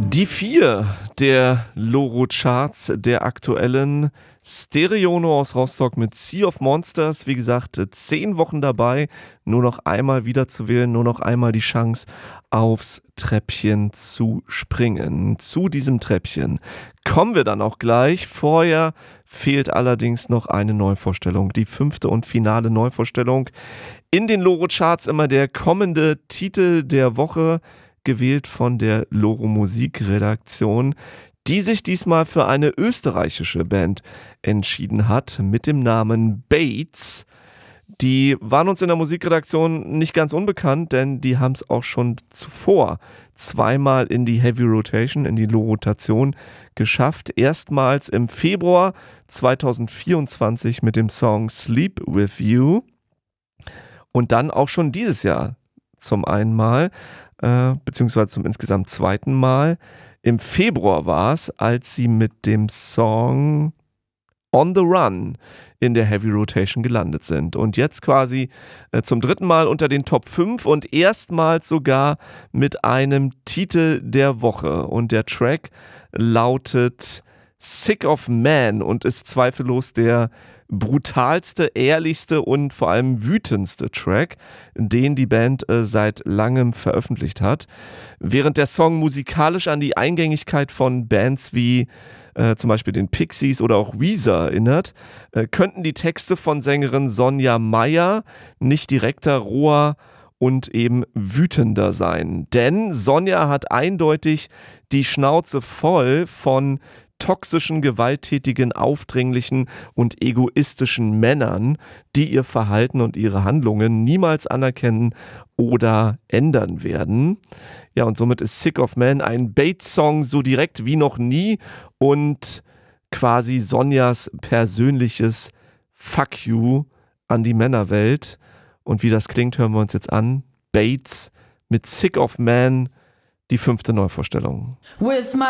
Die 4 der Loro-Charts der aktuellen Stereono aus Rostock mit Sea of Monsters. Wie gesagt, 10 Wochen dabei, nur noch einmal wiederzuwählen, nur noch einmal die Chance aufs Treppchen zu springen. Zu diesem Treppchen kommen wir dann auch gleich. Vorher fehlt allerdings noch eine Neuvorstellung, die 5. und finale Neuvorstellung. In den Loro-Charts immer der kommende Titel der Woche, gewählt von der Loro Musikredaktion, die sich diesmal für eine österreichische Band entschieden hat mit dem Namen Bates. Die waren uns in der Musikredaktion nicht ganz unbekannt, denn die haben es auch schon zuvor zweimal in die Heavy Rotation, in die Low-Rotation geschafft. Erstmals im Februar 2024 mit dem Song Sleep With You und dann auch schon dieses Jahr zum einen Mal, beziehungsweise zum insgesamt zweiten Mal. Im Februar war es, als sie mit dem Song On the Run in der Heavy Rotation gelandet sind. Und jetzt quasi zum dritten Mal unter den Top 5 und erstmals sogar mit einem Titel der Woche. Und der Track lautet Sick of Man und ist zweifellos der brutalste, ehrlichste und vor allem wütendste Track, den die Band seit langem veröffentlicht hat. Während der Song musikalisch an die Eingängigkeit von Bands wie zum Beispiel den Pixies oder auch Weezer erinnert, könnten die Texte von Sängerin Sonja Meyer nicht direkter, roher und eben wütender sein. Denn Sonja hat eindeutig die Schnauze voll von toxischen, gewalttätigen, aufdringlichen und egoistischen Männern, die ihr Verhalten und ihre Handlungen niemals anerkennen oder ändern werden. Ja, und somit ist Sick of Man ein Bates-Song so direkt wie noch nie und quasi Sonjas persönliches Fuck you an die Männerwelt. Und wie das klingt, hören wir uns jetzt an. Bates mit Sick of Man, die 5. Neuvorstellung. With my